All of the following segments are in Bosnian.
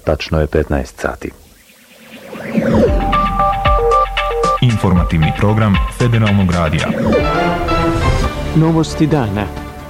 Tačno je 15 sati. Informativni program Federalnog radija. Novosti dana.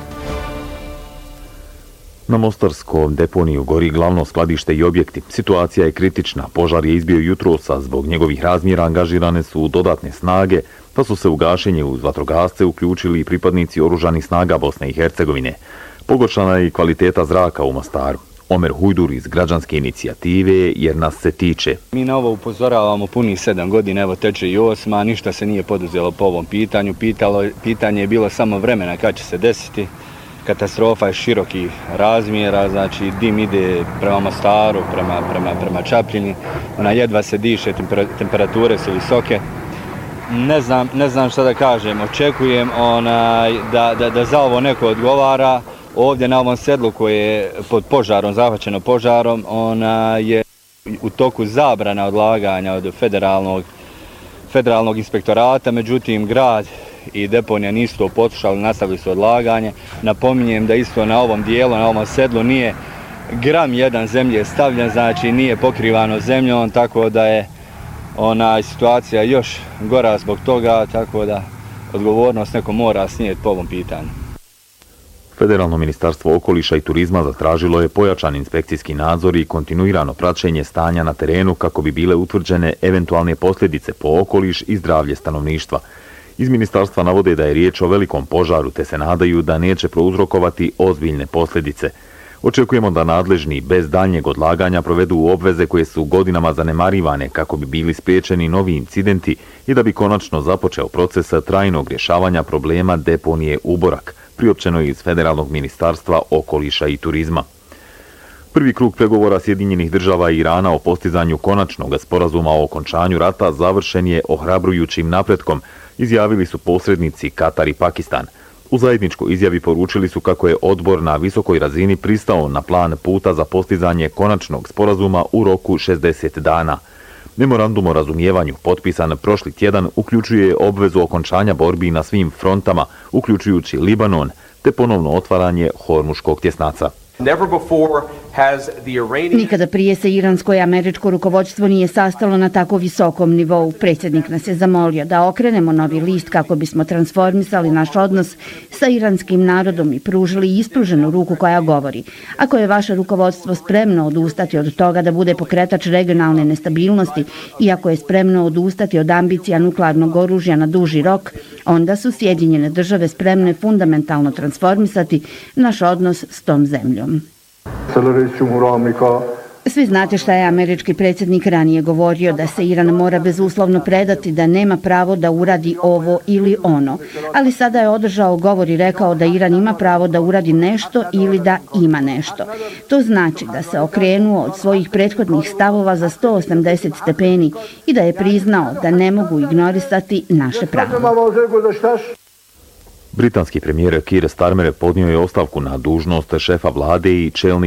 Na Mostarskom deponiju gori glavno skladište i objekti. Situacija je kritična. Požar je izbio jutros, a zbog njegovih razmjera angažirane su dodatne snage, pa su se u gašenje uz vatrogasce uključili i pripadnici oružanih snaga Bosne i Hercegovine. Pogoršana je i kvaliteta zraka u Mostaru. Omer Hujdur iz građanske inicijative Jer nas se tiče. Mi na ovo upozoravamo punih 7 godina, evo teče i 8, ništa se nije poduzelo po ovom pitanju. Pitanje je bilo samo vremena kad će se desiti. Katastrofa je širokih razmjera, znači dim ide prema Mostaru, prema Čapljini. Ona jedva se diše, temperature su visoke. Ne znam šta da kažem, očekujem da za ovo neko odgovara. Ovdje na ovom sedlu koje je pod požarom, zahvaćeno požarom, ona je u toku zabrana odlaganja od federalnog inspektorata, međutim grad i deponija nisu to poslušali, nastavili su odlaganje. Napominjem da isto na ovom dijelu, na ovom sedlu nije gram jedan zemlje stavljen, znači nije pokrivano zemljom, tako da je situacija još gora zbog toga, tako da odgovornost neko mora snijeti po ovom pitanju. Federalno ministarstvo okoliša i turizma zatražilo je pojačan inspekcijski nadzor i kontinuirano praćenje stanja na terenu kako bi bile utvrđene eventualne posljedice po okoliš i zdravlje stanovništva. Iz ministarstva navode da je riječ o velikom požaru te se nadaju da neće prouzrokovati ozbiljne posljedice. Očekujemo da nadležni bez daljnjeg odlaganja provedu obveze koje su godinama zanemarivane kako bi bili spriječeni novi incidenti i da bi konačno započeo proces trajnog rješavanja problema deponije Uborak, priopćeno je iz Federalnog ministarstva okoliša i turizma. Prvi krug pregovora Sjedinjenih država i Irana o postizanju konačnog sporazuma o okončanju rata završen je ohrabrujućim napretkom, izjavili su posrednici Katar i Pakistan. U zajedničkoj izjavi poručili su kako je odbor na visokoj razini pristao na plan puta za postizanje konačnog sporazuma u roku 60 dana. Memorandum o razumijevanju, potpisan prošli tjedan, uključuje obvezu okončanja borbi na svim frontama, uključujući Libanon, te ponovno otvaranje Hormuškog tjesnaca. Nikada prije se iransko i američko rukovodstvo nije sastalo na tako visokom nivou. Predsjednik nas je zamolio da okrenemo novi list kako bismo transformisali naš odnos sa iranskim narodom i pružili ispruženu ruku koja govori: ako je vaše rukovodstvo spremno odustati od toga da bude pokretač regionalne nestabilnosti i ako je spremno odustati od ambicija nuklearnog oružja na duži rok, onda su Sjedinjene države spremne fundamentalno transformisati naš odnos s tom zemljom. Svi znate šta je američki predsjednik ranije govorio, da se Iran mora bezuslovno predati, da nema pravo da uradi ovo ili ono. Ali sada je održao govor i rekao da Iran ima pravo da uradi nešto ili da ima nešto. To znači da se okrenuo od svojih prethodnih stavova za 180 stepeni i da je priznao da ne mogu ignorisati naše pravo. Britanski premijer Keir Starmer podnio je ostavku na dužnost šefa vlade i čelnika